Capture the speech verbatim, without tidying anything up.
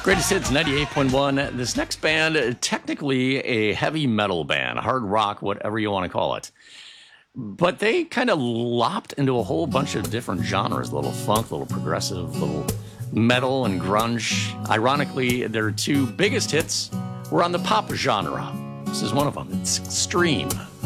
Greatest Hits ninety-eight point one. This next band, technically a heavy metal band, hard rock, whatever you want to call it. But they kind of lopped into a whole bunch of different genres, a little funk, a little progressive, a little metal and grunge. Ironically, their two biggest hits were on the pop genre. This is one of them. It's Extreme.